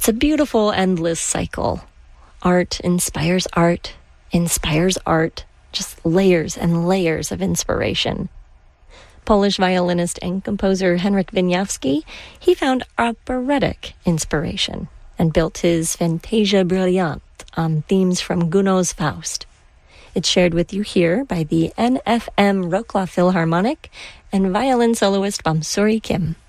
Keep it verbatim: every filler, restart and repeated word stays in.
It's a beautiful, endless cycle. Art inspires art, inspires art, just layers and layers of inspiration. Polish violinist and composer Henryk Wieniawski, he found operatic inspiration and built his Fantasia Brilliant on themes from Gounod's Faust. It's shared with you here by the N F M Wrocław Philharmonic and violin soloist Vamsuri Kim.